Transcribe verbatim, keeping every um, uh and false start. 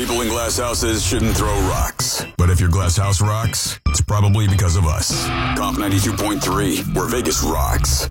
People in glass houses shouldn't throw rocks. But if your glass house rocks, it's probably because of us. Comp ninety-two point three, where Vegas rocks.